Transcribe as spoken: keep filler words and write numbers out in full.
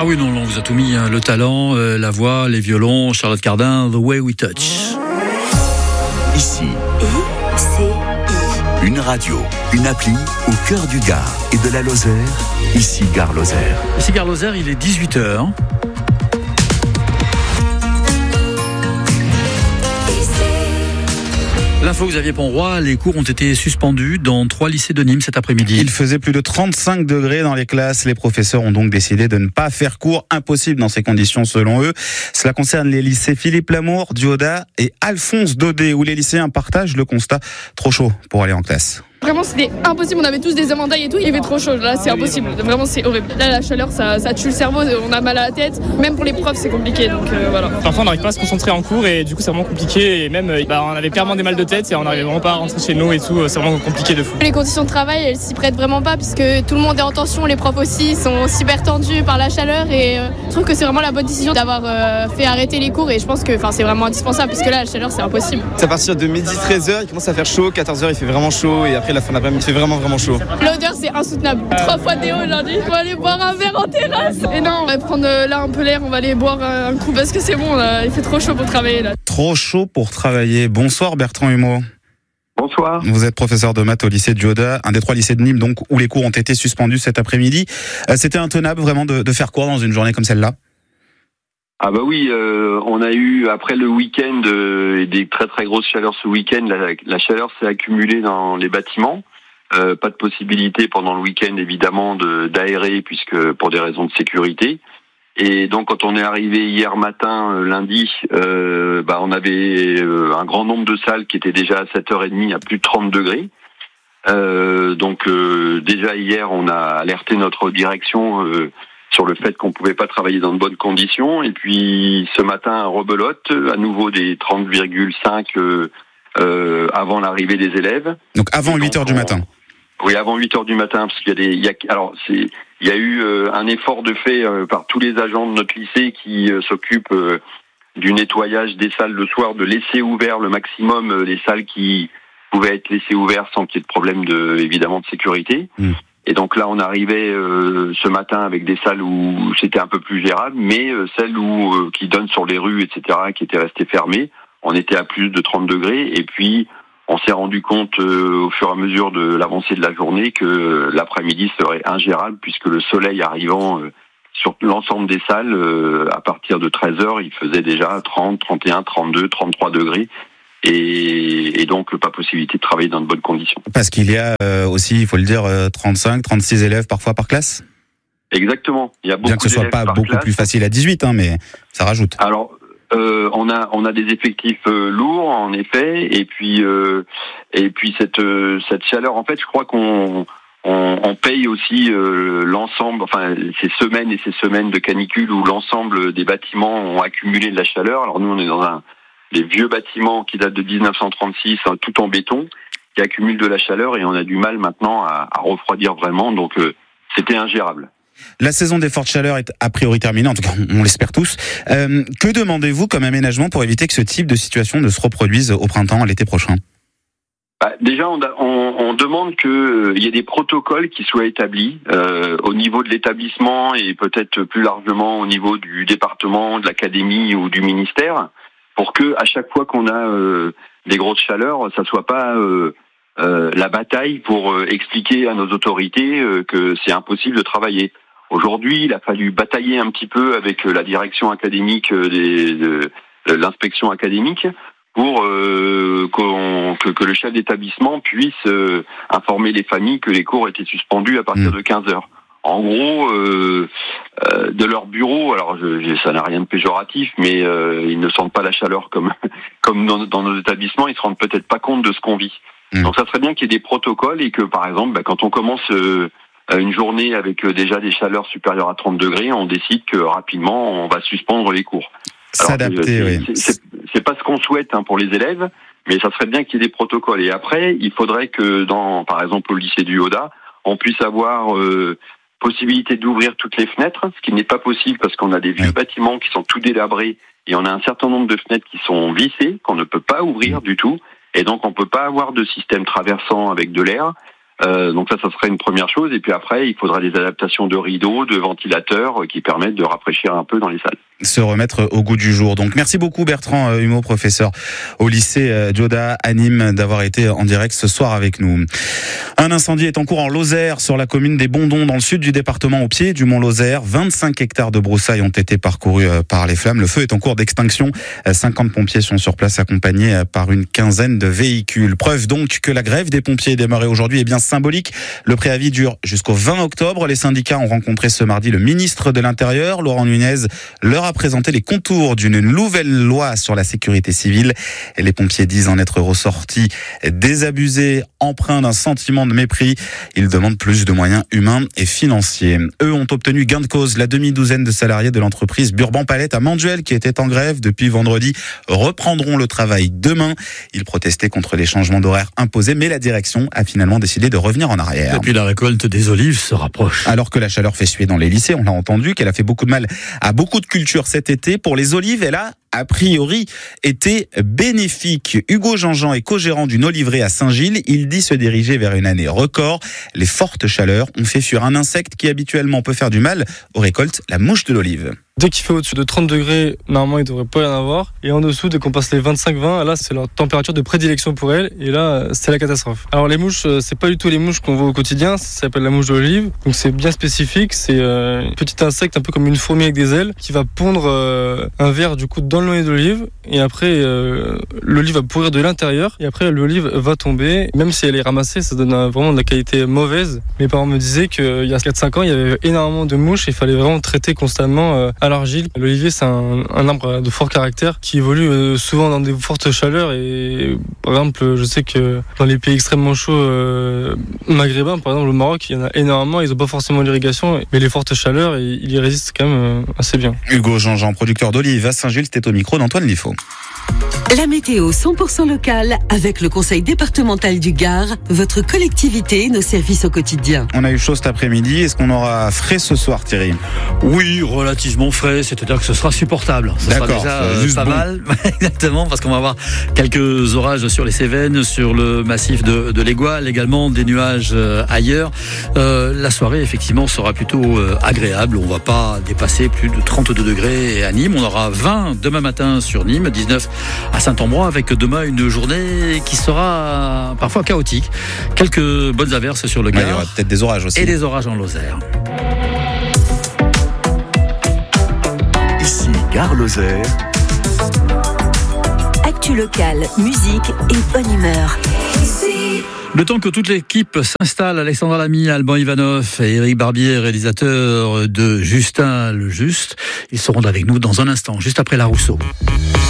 Ah oui, non, non, on vous a tout mis, hein, le talent, euh, la voix, les violons, Charlotte Cardin, The Way We Touch. Ici, I C I. une radio, une appli au cœur du Gard et de la Lozère. Ici, Gare Lozère. Ici, Gare Lozère, il est dix-huit heures. L'info, Xavier Ponroy, les cours ont été suspendus dans trois lycées de Nîmes cet après-midi. Il faisait plus de trente-cinq degrés dans les classes. Les professeurs ont donc décidé de ne pas faire cours. Impossible dans ces conditions selon eux. Cela concerne les lycées Philippe Lamour, Dioda et Alphonse Daudet, où les lycéens partagent le constat. Trop chaud pour aller en classe. Vraiment, c'était impossible. On avait tous des éventails et tout. Il fait trop chaud. Là, c'est impossible. Vraiment, c'est horrible. Là, la chaleur, ça, ça tue le cerveau. On a mal à la tête. Même pour les profs, c'est compliqué. Donc euh, voilà. Parfois, on n'arrive pas à se concentrer en cours et du coup, c'est vraiment compliqué. Et même, bah, on avait clairement des mal de tête et on n'arrivait vraiment pas à rentrer chez nous et tout. C'est vraiment compliqué de fou. Les conditions de travail, elles s'y prêtent vraiment pas puisque tout le monde est en tension. Les profs aussi sont super tendus par la chaleur et euh, je trouve que c'est vraiment la bonne décision d'avoir euh, fait arrêter les cours et je pense que c'est vraiment indispensable puisque là, la chaleur, c'est impossible. C'est à partir de midi treize heures, il commence à faire chaud. quatorze heures, il fait vraiment chaud et après la fin d'après-midi, il fait vraiment vraiment chaud. L'odeur, c'est insoutenable. Trois fois déo aujourd'hui. On va aller boire un verre en terrasse. Et non, on va prendre euh, là un peu l'air. On va aller boire euh, un coup parce que c'est bon. Là. Il fait trop chaud pour travailler là. Trop chaud pour travailler. Bonsoir Bertrand Humeau. Bonsoir. Vous êtes professeur de maths au lycée Dioda, un des trois lycées de Nîmes donc où les cours ont été suspendus cet après-midi. Euh, c'était intenable vraiment de, de faire cours dans une journée comme celle-là? Ah bah oui, euh, on a eu, après le week-end euh, et des très très grosses chaleurs ce week-end, la, la chaleur s'est accumulée dans les bâtiments. Euh, pas de possibilité pendant le week-end évidemment de, d'aérer puisque pour des raisons de sécurité. Et donc quand on est arrivé hier matin, euh, lundi, euh, bah, on avait euh, un grand nombre de salles qui étaient déjà à sept heures trente à plus de trente degrés. Euh, donc euh, déjà hier on a alerté notre direction euh, sur le fait qu'on pouvait pas travailler dans de bonnes conditions. Et puis ce matin, rebelote, à nouveau des trente virgule cinq euh, euh, avant l'arrivée des élèves. Donc avant huit heures du matin. Oui, avant huit heures du matin, parce qu'il y a des, il y a, alors c'est, il y a eu euh, un effort de fait euh, par tous les agents de notre lycée qui euh, s'occupent euh, du nettoyage des salles le soir, de laisser ouvert le maximum euh, les salles qui pouvaient être laissées ouvertes sans qu'il y ait de problème de, évidemment, de sécurité. Mmh. Et donc là, on arrivait euh, ce matin avec des salles où c'était un peu plus gérable, mais euh, celles où euh, qui donnent sur les rues, et cetera, qui étaient restées fermées, on était à plus de trente degrés, et puis on s'est rendu compte euh, au fur et à mesure de l'avancée de la journée que euh, l'après-midi serait ingérable puisque le soleil arrivant euh, sur l'ensemble des salles, euh, à partir de treize heures, il faisait déjà trente, trente et un, trente-deux, trente-trois degrés. Et, et donc pas possibilité de travailler dans de bonnes conditions. Parce qu'il y a euh, aussi, il faut le dire, euh, trente-cinq, trente-six élèves parfois par classe. Exactement. Il y a beaucoup Bien que ce soit pas beaucoup classe. Plus facile à dix-huit, hein, mais ça rajoute. Alors. Euh, on a on a des effectifs euh, lourds en effet et puis euh, et puis cette euh, cette chaleur en fait je crois qu'on on, on paye aussi euh, l'ensemble enfin ces semaines et ces semaines de canicule où l'ensemble des bâtiments ont accumulé de la chaleur. Alors nous on est dans un des vieux bâtiments qui datent de dix-neuf cent trente-six hein, tout en béton qui accumulent de la chaleur et on a du mal maintenant à, à refroidir vraiment donc euh, c'était ingérable. La saison des fortes chaleurs est a priori terminée, en tout cas on l'espère tous. Euh, que demandez-vous comme aménagement pour éviter que ce type de situation ne se reproduise au printemps, l'été prochain? Bah, déjà, on, on, on demande qu'il euh, y ait des protocoles qui soient établis euh, au niveau de l'établissement et peut-être plus largement au niveau du département, de l'académie ou du ministère, pour que à chaque fois qu'on a euh, des grosses chaleurs, ça soit pas euh, euh, la bataille pour euh, expliquer à nos autorités euh, que c'est impossible de travailler. Aujourd'hui, il a fallu batailler un petit peu avec la direction académique des, de, de l'inspection académique pour euh, qu'on, que, que le chef d'établissement puisse euh, informer les familles que les cours étaient suspendus à partir de quinze heures. En gros, euh, euh, de leur bureau, alors je, je, ça n'a rien de péjoratif, mais euh, ils ne sentent pas la chaleur comme comme dans, dans nos établissements, ils se rendent peut-être pas compte de ce qu'on vit. Mmh. Donc ça serait bien qu'il y ait des protocoles et que par exemple, bah, quand on commence euh, une journée avec déjà des chaleurs supérieures à trente degrés, on décide que rapidement on va suspendre les cours. Alors, S'adapter, c'est, oui. C'est, c'est, c'est pas ce qu'on souhaite hein, pour les élèves, mais ça serait bien qu'il y ait des protocoles. Et après, il faudrait que dans, par exemple, au lycée du Dioda, on puisse avoir euh, possibilité d'ouvrir toutes les fenêtres, ce qui n'est pas possible parce qu'on a des vieux oui. bâtiments qui sont tout délabrés et on a un certain nombre de fenêtres qui sont vissées, qu'on ne peut pas ouvrir mmh. du tout. Et donc, on peut pas avoir de système traversant avec de l'air. Euh, donc ça, ça serait une première chose. Et puis après, il faudra des adaptations de rideaux, de ventilateurs euh, qui permettent de rafraîchir un peu dans les salles. Se remettre au goût du jour. Donc merci beaucoup Bertrand Humeau, professeur au lycée Djoda à Nîmes, d'avoir été en direct ce soir avec nous. Un incendie est en cours en Lozère, sur la commune des Bondons, dans le sud du département, au pied du mont Lozère. vingt-cinq hectares de broussailles ont été parcourus par les flammes. Le feu est en cours d'extinction. cinquante pompiers sont sur place, accompagnés par une quinzaine de véhicules. Preuve donc que la grève des pompiers démarrée aujourd'hui est bien symbolique. Le préavis dure jusqu'au vingt octobre. Les syndicats ont rencontré ce mardi le ministre de l'Intérieur, Laurent Nunez, leur a présenté les contours d'une nouvelle loi sur la sécurité civile. Et les pompiers disent en être ressortis désabusés, empreints d'un sentiment de mépris. Ils demandent plus de moyens humains et financiers. Eux ont obtenu gain de cause. La demi-douzaine de salariés de l'entreprise Burban Palette à Manduel, qui étaient en grève depuis vendredi, reprendront le travail demain. Ils protestaient contre les changements d'horaire imposés, mais la direction a finalement décidé de revenir en arrière. Et puis la récolte des olives se rapproche. Alors que la chaleur fait suer dans les lycées, on l'a entendu, qu'elle a fait beaucoup de mal à beaucoup de cultures cet été. Pour les olives, elle a a priori été bénéfique. Hugo Jean-Jean est co-gérant d'une oliverie à Saint-Gilles. Il dit se diriger vers une année record. Les fortes chaleurs ont fait fuir un insecte qui habituellement peut faire du mal aux récoltes, la mouche de l'olive. Dès qu'il fait au-dessus de trente degrés, normalement il ne devrait pas y en avoir. Et en dessous, dès qu'on passe les vingt-cinq vingt, là c'est leur température de prédilection pour elles. Et là, c'est la catastrophe. Alors les mouches, c'est pas du tout les mouches qu'on voit au quotidien. Ça s'appelle la mouche de l'olive. Donc c'est bien spécifique. C'est euh, un petit insecte un peu comme une fourmi avec des ailes qui va pondre euh, un ver du coup dans le noyau d'olive. Et après, euh, l'olive va pourrir de l'intérieur. Et après, l'olive va tomber. Même si elle est ramassée, ça donne un, vraiment de la qualité mauvaise. Mes parents me disaient qu'il y a quatre cinq ans, il y avait énormément de mouches. Et il fallait vraiment traiter constamment euh, à l'argile. L'olivier, c'est un, un arbre de fort caractère qui évolue euh, souvent dans des fortes chaleurs. Et par exemple, je sais que dans les pays extrêmement chauds euh, maghrébins, par exemple au Maroc, il y en a énormément. Ils n'ont pas forcément l'irrigation, mais les fortes chaleurs, ils y résistent quand même euh, assez bien. Hugo Jean-Jean, producteur d'olives à Saint-Gilles, c'était au micro d'Antoine Liffaut. La météo cent pour cent locale avec le conseil départemental du Gard, votre collectivité, nos services au quotidien. On a eu chaud cet après-midi. Est-ce qu'on aura frais ce soir, Thierry ? Oui, relativement frais, c'est-à-dire que ce sera supportable. Ce D'accord, sera déjà juste pas bon. mal, exactement, parce qu'on va avoir quelques orages sur les Cévennes, sur le massif de, de l'Égoile, également des nuages euh, ailleurs. Euh, la soirée, effectivement, sera plutôt euh, agréable. On ne va pas dépasser plus de trente-deux degrés à Nîmes. On aura vingt demain matin sur Nîmes, dix-neuf à Saint-Ambrois, avec demain une journée qui sera parfois chaotique. Quelques bonnes averses sur le Gard. Ouais, il y aura peut-être des orages aussi. Et des orages en Lozère. Ici, Gare Lozère. Actu locale, musique et bonne humeur. Le temps que toute l'équipe s'installe, Alexandra Lamy, Alban Ivanov et Éric Barbier, réalisateurs de Justin le Juste, ils seront avec nous dans un instant, juste après La Rousseau.